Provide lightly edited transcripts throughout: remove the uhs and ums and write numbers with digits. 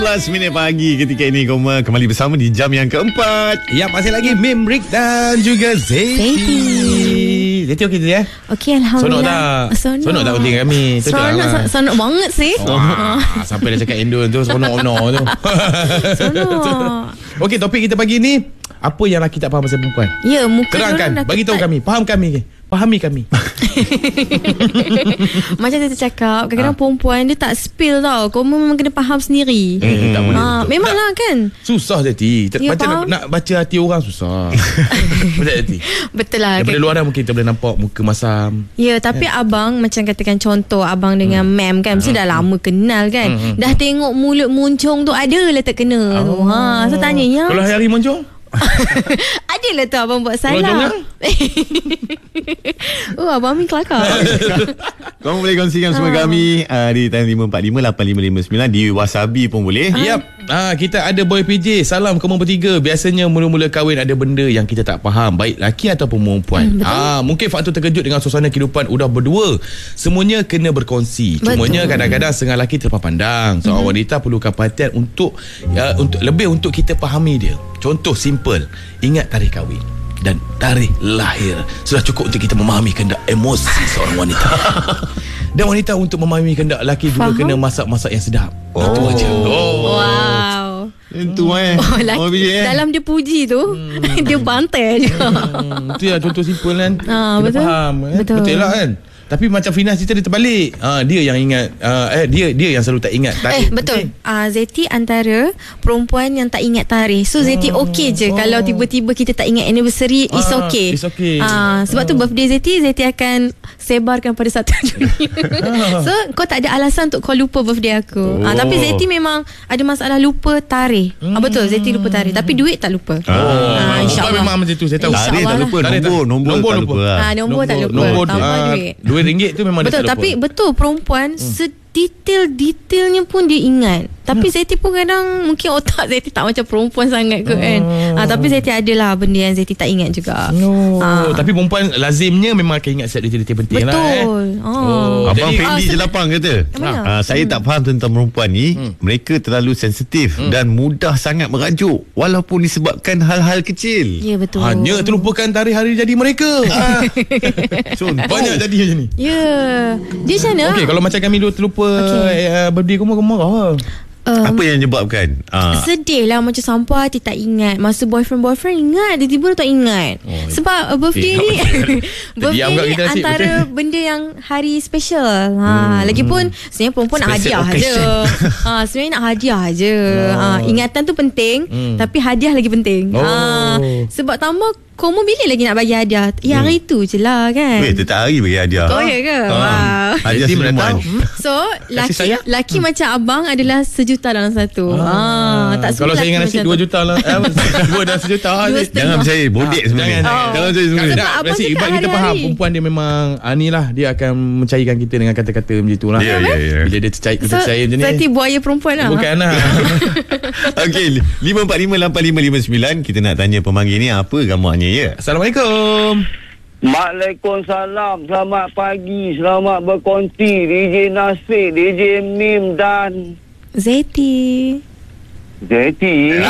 minit pagi ketika ini kembali bersama di jam yang keempat. Ya, masih lagi Mim, Rick dan juga Zeti. Zeti okey tu ya? Okey, Alhamdulillah. Sonok tak penting kami. Sonok banget sih. Sampai dah cakap Indon tu, sonok tu. Sonok. Okey, topik kita pagi ni, apa yang lelaki tak faham pasal perempuan? Ya, muka terangkan, bagi tahu kami, fahami kami. Macam saya cakap, kadang-kadang perempuan dia tak spill tau. Kau memang kena faham sendiri. Tak boleh. Memanglah kan. Susah Zeti. Macam nak baca hati orang susah. Betul Zeti? Betul lah. Daripada luar dah mungkin kita boleh nampak muka masam. Ya, tapi abang macam katakan contoh abang dengan ma'am kan, mesti dah lama kenal kan. Dah tengok mulut muncung tu adalah tak kena tu. So tanya ya. Kalau hari muncung? Adalah tu abang buat salah. Abang Amin kelakar. Kamu boleh kongsikan semua kami di time 545-8559 di Wasabi pun boleh. Yap. Kita ada Boy PJ. Salam kamu bertiga. Biasanya mula-mula kahwin ada benda yang kita tak faham, baik lelaki ataupun perempuan. Mungkin faktor terkejut dengan suasana kehidupan udah berdua. Semuanya kena berkongsi. Cumanya kadang-kadang setengah lelaki terlepas pandang. Seorang wanita perlukan perhatian untuk lebih untuk kita fahami dia. Contoh simple, ingat tarikh kahwin dan tarikh lahir. Sudah cukup untuk kita memahami kehendak emosi seorang wanita. Dan wanita untuk memahami kehendak lelaki juga kena masak-masak yang sedap. Itu aja. Wow. Itu dalam dia puji tu dia bantai je. Itu ya contoh simple kan. Kita betul. faham betul lah kan. Tapi macam Fina cerita dia terbalik. Dia yang ingat dia yang selalu tak ingat tarikh. Betul. Zeti antara perempuan yang tak ingat tarikh. So Zeti okey je kalau tiba-tiba kita tak ingat anniversary, it's okay. It's okay. Sebab tu birthday Zeti akan sebarkan pada 1 Juni. So kau tak ada alasan untuk kau lupa birthday aku. Tapi Zeti memang ada masalah lupa tarikh. Betul, Zeti lupa tarikh, tapi duit tak lupa. InsyaAllah memang macam tu. Saya tahu tarikh tak lupa, nombor tak lupa. Nombor tak lupa. Tambah duit. RM2 tu memang betul, tapi betul perempuan detailnya pun dia ingat. Tapi Zeti pun kadang mungkin otak Zeti tak macam perempuan sangat ke kan. Tapi Zeti adalah benda yang Zeti tak ingat juga. Tapi perempuan lazimnya memang akan ingat setiap detail penting lah. Betul. Abang Fendi Jelapang kata, saya tak faham tentang perempuan ni. Mereka terlalu sensitif dan mudah sangat merajuk walaupun disebabkan hal-hal kecil. Ya, betul. Hanya terlupakan tarikh hari jadi mereka. Banyak jadi macam ni. Ya. Dia macam mana? Okey, kalau macam kami dua terlupa birthday kamu marah. Apa yang menyebabkan? Sedih lah, macam sampai hati tak ingat. Masa boyfriend ingat, tiba-tiba tak ingat. Sebab birthday ni birthday ni antara benda yang hari special. Lagipun sebenarnya perempuan nak hadiah je. Sebenarnya nak hadiah je. Ingatan tu penting, tapi hadiah lagi penting. Sebab tambah kamu bila lagi nak bagi hadiah? Hari tu je lah kan. Tetap hari bagi hadiah. Oh ya ke? Hadiah semuanya. So laki macam abang adalah 1 juta dalam satu. Tak kalau saya ingat nasi 2 juta lah. 2 dan 1 juta. Jangan percaya bodek sebenarnya. Jangan percaya sebenarnya. Sebab kita faham perempuan dia memang ni lah, dia akan mencairkan kita dengan kata-kata macam itulah. Bila dia percaya macam ni. Seperti buaya perempuan lah. Bukan lah. Okey, 545-8559 kita nak tanya pemanggil ni apa gambarnya ya. Assalamualaikum. Waalaikumsalam. Selamat pagi. Selamat berkongsi DJ Nasir, DJ Mim dan Zeti. Zeti.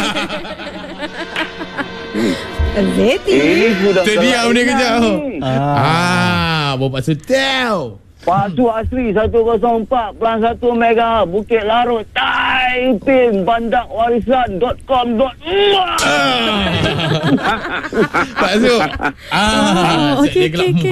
Terdiam dia kejap. Bapak Sutel. Pasu Asri 104.1 Mega Bukit Larut Taiping bandakWarisan.com.my. Pak Su. Okey.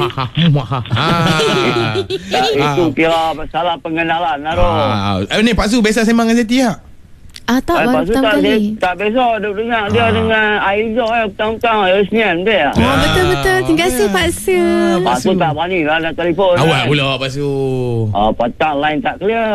Itu kira salah pengenalan Narul. Ni Pak Su biasa sembang dengan Zeti tak? Tak, baru pertama kali. Tak biasa dia dengar dia dengan Aizah petang-petang Senin dia. Betul. Terima kasih Pak Su. Pak Su tak berani lah nak telefon. Awak pula Pak Su. Petang line tak clear.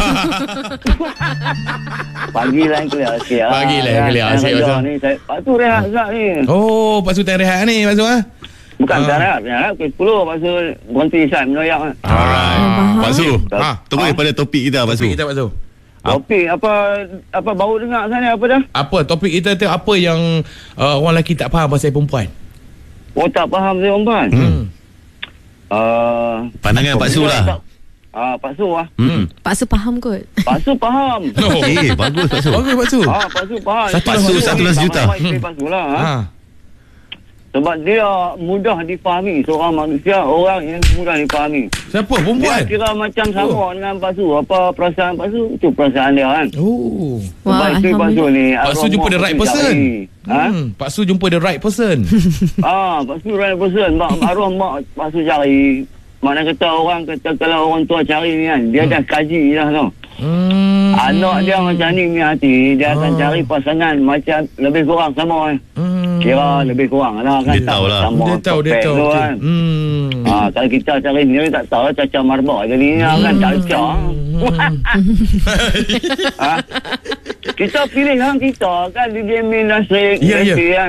Pagi line clear. Pagi line clear. Pak Su rehat sekejap ni. Pak Su tak rehat ni Pak Su. Bukan rehat. Pukul 10 Pak Su berhenti Isam menoyak. Alright. Pak Su, terus pada topik kita Pak Su. Topik apa baru dengar sana apa dah? Apa topik kita tu, apa yang orang lelaki tak faham pasal perempuan? Tak faham pasal perempuan. Pandangan Pak Su lah. Pak Su lah. Pak Su faham kot. Pak Su faham. Bagus Pak Su. Bagus Pak Su. Pak Su faham. Pak Su 11 juta. Pak Su lah. Sebab dia mudah difahami. Seorang manusia, orang yang mudah difahami. Siapa? Dia Perempuan? kira macam sama dengan Pak Su. Apa perasaan Pak Su? Itu perasaan dia kan. Oh. Wah, Sebab itu Pak Su ni. Pak Su jumpa the right person. Pak Su jumpa the right person. Pak Su right person. Arwah mak Pak Su cari. Mana kata orang kata kalau orang tua cari ni kan, dia dah kaji dah tau. Anak dia macam ni punya hati, dia akan cari pasangan macam lebih kurang sama kan. Kira lebih kurang lah kan. Dia tahu lah. Dia tahu. Kan. Kalau kita cari sendiri tak tahu cacah marbak jadinya kan cacah. Kita pilih kan kita kan di game industri kan.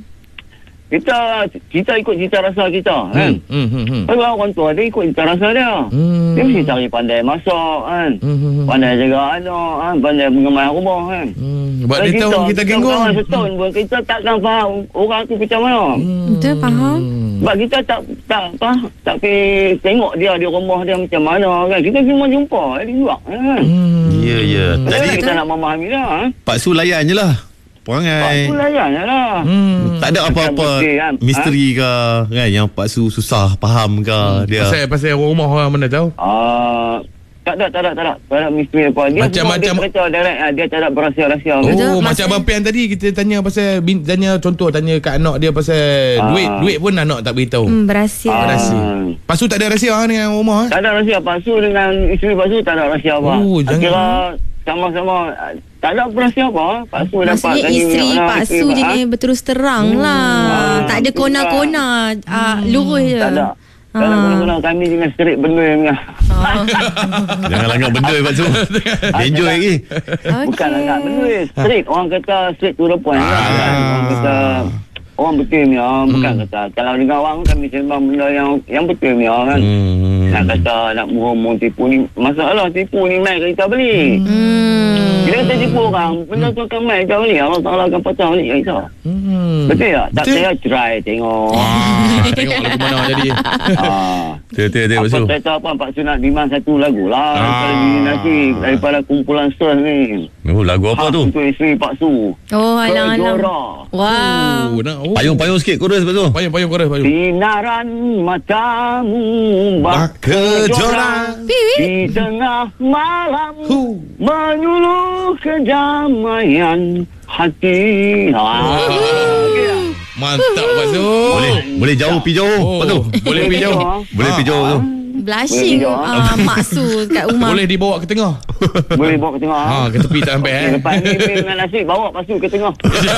Kita ikut cita rasa kita kan. Kalau orang tua dia ikut cita rasa dia. Dia mesti cari pandai masak kan. Pandai jaga anak kan, pandai mengemas rumah kan. Sebab dia tahu kita genggung. Setahun pun kita takkan faham orang tu macam mana. Betul, faham. Sebab kita tak pergi tengok dia di rumah dia macam mana kan. Kita cuma jumpa di luar kan. Ya. Jadi Tadi kita nak memahami dia. Pak Su layan je lah perangai. Pak Su layan je lah. Tak ada apa-apa misteri ke kan, yang Pak Su susah faham ke dia. Pasal orang rumah orang mana tahu. Tak ada misteri apa. Dia Macam-macam kata direct, dia tak ada berahsia-rahsia. Macam Abang Pian tadi kita tanya pasal tanya kat anak dia pasal duit pun anak tak beritahu. Berahsia. Pak Su tak ada rahsia dengan rumah. Tak ada rahsia. Pak Su dengan isteri Pak Su tak ada rahsia apa. Kira sama-sama tak ada berahsia apa. Pak Su dapat maksudnya isteri Pak Su jenis berterus terang lah. Tak ada kona-kona. Lurus je. Tak ada. Kalau kami dengan street benda yang Jangan langgar benda Pak Su. Enjoy lagi. Bukan langgar benda. Street. Orang kata straight to the point lah. Orang kata orang betul ni. Bukan kata kalau dengan orang kami sembang benda yang betul ni kan. Nak kata nak murung tipu ni. Masalah tipu ni mai kita beli. Bila kita tipu orang, benda tu akan mai kita beli. Allah Ta'ala akan patah balik kita. Betul tak? Tak saya try tengok. Tengok lagu mana jadi. Betul Pak Su. Apa kata apa Pak Su nak demand satu lagu lah. Nanti daripada kumpulan stars ni. Lagu apa tu? Untuk isteri Pak Su. Alang-alang. Kejora. Wow. Payung sikit chorus Pak Su. Payung chorus. Sinaran matamu Kejora di tengah malam menyuluh kedamaian hati. Mantap Pak Su. Boleh jauh pergi jauh Pak Su. Boleh pergi jauh. Boleh pergi jauh tu. Blushing Mak Su kat rumah. Boleh dibawa ke tengah. Boleh bawa ke tengah. Ke tepi tak sampai Lepas ni dengan nasi bawa Pak Su ke tengah.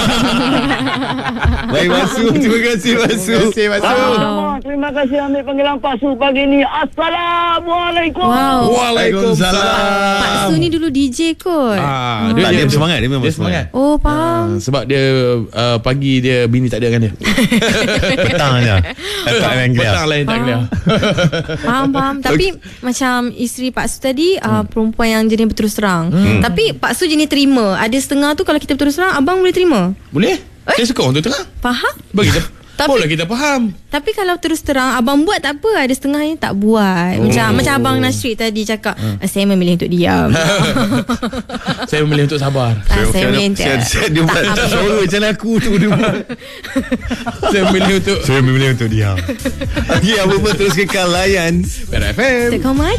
Baik Pak Su. Terima kasih Pak Su. Terima kasih ambil panggilan Pak Su pagi ni. Assalamualaikum. Waalaikumsalam. Pak Su ni dulu DJ kot. Dia bersemangat. Dia memang semangat. Oh faham. Sebab dia pagi dia bini tak ada dengan dia. Petang je. Petang lain tak clear. Faham. Tapi macam isteri Pak Su tadi perempuan yang jenis berterus terang. Tapi Pak Su jenis terima. Ada setengah tu kalau kita berterus terang, abang boleh terima? Boleh. Saya suka orang tu terang. Faham? Bagi kita. Boleh kita faham. Tapi kalau terus terang abang buat tak apa, ada setengahnya tak buat. Macam abang Nasrid tadi cakap, saya memilih untuk diam. Saya memilih untuk sabar. Saya memilih untuk dia buat suara macam aku tu dia buat. Saya memilih untuk diam. Okey, apa pun terus kekal layan FM.